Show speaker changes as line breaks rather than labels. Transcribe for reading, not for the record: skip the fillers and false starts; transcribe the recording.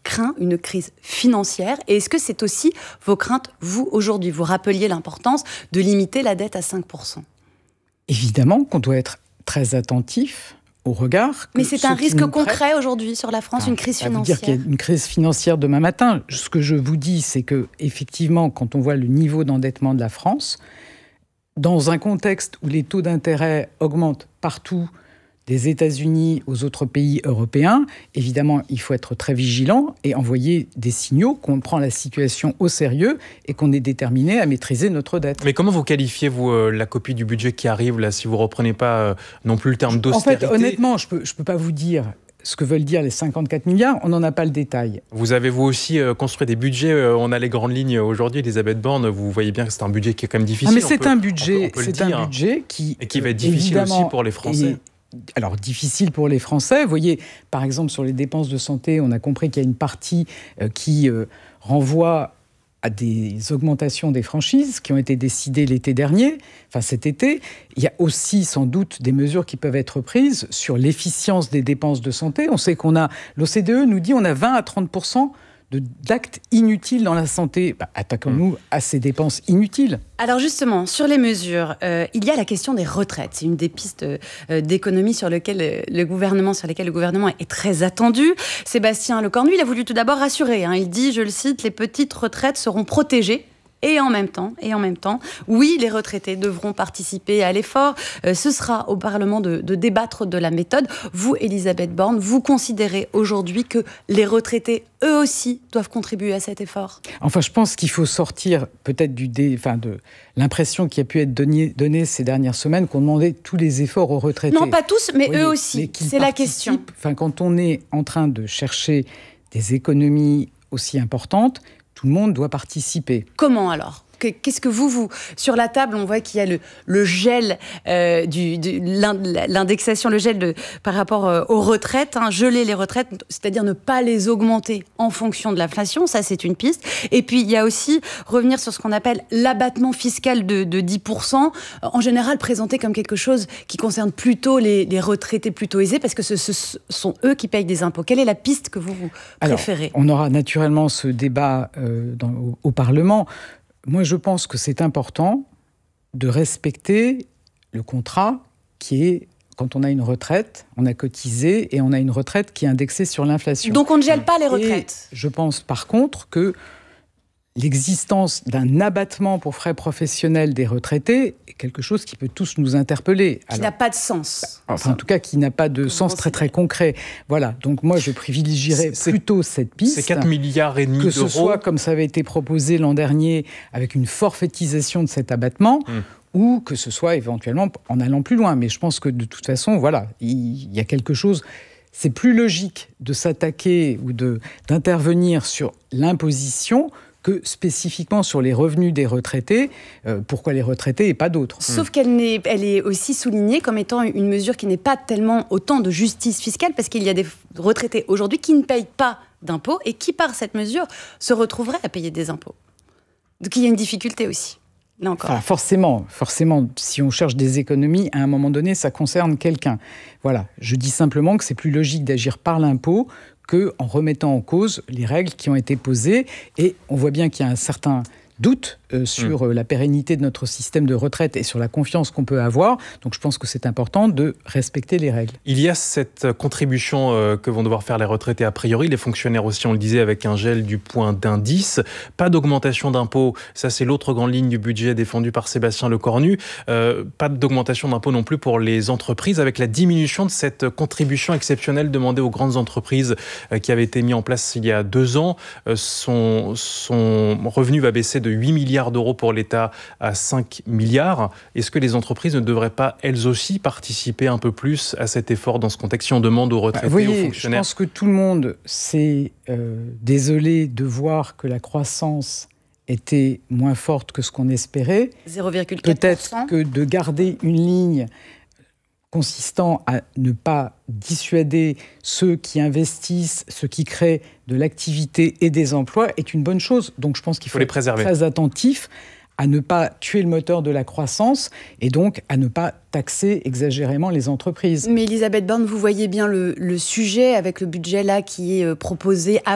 craint une crise financière. Et est-ce que c'est aussi vos craintes, vous, aujourd'hui ? Vous rappeliez l'importance de limiter la dette à 5%.
Évidemment qu'on doit être très attentif au regard.
Mais c'est un risque concret aujourd'hui sur la France, une crise financière.
Ça veut dire qu'il y a une crise financière demain matin. Ce que je vous dis, c'est que effectivement, quand on voit le niveau d'endettement de la France, dans un contexte où les taux d'intérêt augmentent partout, des États-Unis aux autres pays européens, évidemment, il faut être très vigilant et envoyer des signaux qu'on prend la situation au sérieux et qu'on est déterminé à maîtriser notre dette.
Mais comment vous qualifiez, vous, la copie du budget qui arrive, là, si vous ne reprenez pas non plus le terme d'austérité ?
En fait, honnêtement, je peux pas vous dire ce que veulent dire les 54 milliards, on n'en a pas le détail.
Vous avez, vous aussi, construit des budgets. On a les grandes lignes aujourd'hui. Elisabeth Borne, vous voyez bien que c'est un budget qui est quand même difficile.
Mais c'est un budget qui
va être difficile aussi pour les Français.
Alors, difficile pour les Français. Vous voyez, par exemple, sur les dépenses de santé, on a compris qu'il y a une partie qui renvoie à des augmentations des franchises qui ont été décidées l'été dernier, enfin cet été. Il y a aussi sans doute des mesures qui peuvent être prises sur l'efficience des dépenses de santé. On sait l'OCDE nous dit qu'on a 20 à 30% d'actes inutiles dans la santé. Attaquons-nous à ces dépenses inutiles.
Alors justement, sur les mesures, il y a la question des retraites. C'est une des pistes d'économie sur lesquelles le gouvernement est très attendu. Sébastien Lecornu, il a voulu tout d'abord rassurer. Il dit, je le cite, « Les petites retraites seront protégées ». Et en même temps, oui, les retraités devront participer à l'effort. Ce sera au Parlement de débattre de la méthode. Vous, Elisabeth Borne, vous considérez aujourd'hui que les retraités, eux aussi, doivent contribuer à cet effort ?
Enfin, je pense qu'il faut sortir peut-être de l'impression qui a pu être donnée ces dernières semaines qu'on demandait tous les efforts aux retraités.
Non, pas tous, mais eux aussi. C'est la question.
Quand on est en train de chercher des économies aussi importantes, tout le monde doit participer.
Comment alors ? Qu'est-ce que vous sur la table, on voit qu'il y a le gel l'indexation, le gel par rapport aux retraites, geler les retraites, c'est-à-dire ne pas les augmenter en fonction de l'inflation, ça c'est une piste. Et puis il y a aussi revenir sur ce qu'on appelle l'abattement fiscal de 10%, en général présenté comme quelque chose qui concerne plutôt les retraités plutôt aisés, parce que ce sont eux qui payent des impôts. Quelle est la piste que vous préférez ?
Alors, on aura naturellement ce débat au Parlement. Moi, je pense que c'est important de respecter le contrat qui est, quand on a une retraite, on a cotisé et on a une retraite qui est indexée sur l'inflation.
Donc on ne gèle pas les retraites.
Et je pense par contre que l'existence d'un abattement pour frais professionnels des retraités est quelque chose qui peut tous nous interpeller.
Qui n'a pas de sens.
En tout cas, qui n'a pas de sens très très concret. Voilà, donc moi je privilégierais plutôt cette piste.
C'est 4,5 milliards d'euros.
Que ce soit comme ça avait été proposé l'an dernier, avec une forfaitisation de cet abattement, ou que ce soit éventuellement en allant plus loin. Mais je pense que de toute façon, voilà, il y a quelque chose... C'est plus logique de s'attaquer ou d'intervenir sur l'imposition que spécifiquement sur les revenus des retraités. Pourquoi les retraités et pas d'autres ?
Sauf elle est aussi soulignée comme étant une mesure qui n'est pas tellement autant de justice fiscale, parce qu'il y a des retraités aujourd'hui qui ne payent pas d'impôts et qui, par cette mesure, se retrouveraient à payer des impôts. Donc il y a une difficulté aussi. Là encore.
Enfin, forcément, si on cherche des économies, à un moment donné, ça concerne quelqu'un. Voilà, je dis simplement que c'est plus logique d'agir par l'impôt qu'en remettant en cause les règles qui ont été posées. Et on voit bien qu'il y a un certain doute sur la pérennité de notre système de retraite et sur la confiance qu'on peut avoir. Donc je pense que c'est important de respecter les règles.
Il y a cette contribution que vont devoir faire les retraités a priori, les fonctionnaires aussi, on le disait, avec un gel du point d'indice. Pas d'augmentation d'impôts, ça c'est l'autre grande ligne du budget défendu par Sébastien Lecornu. Pas d'augmentation d'impôts non plus pour les entreprises, avec la diminution de cette contribution exceptionnelle demandée aux grandes entreprises qui avait été mise en place il y a 2 ans. Son revenu va baisser de 8 milliards d'euros pour l'État à 5 milliards. Est-ce que les entreprises ne devraient pas, elles aussi, participer un peu plus à cet effort dans ce contexte si on demande aux retraités, aux fonctionnaires ?
Je pense que tout le monde s'est désolé de voir que la croissance était moins forte que ce qu'on espérait.
0,4%.
Peut-être que de garder une ligne consistant à ne pas dissuader ceux qui investissent, ceux qui créent de l'activité et des emplois est une bonne chose. Donc je pense qu'il faut
les
être
préserver.
Très attentif à ne pas tuer le moteur de la croissance et donc à ne pas taxer exagérément les entreprises.
Mais Elisabeth Borne, vous voyez bien le sujet avec le budget là qui est proposé